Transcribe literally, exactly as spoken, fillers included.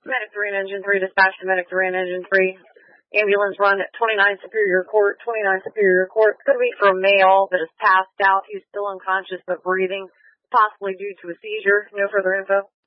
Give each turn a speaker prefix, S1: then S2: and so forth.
S1: Medic three and Engine three, dispatch to Medic three and Engine three. Ambulance run at twenty-nine Superior Court, twenty-nine Superior Court. Could be for a male that is passed out. He's still unconscious but breathing, possibly due to a seizure. No further info.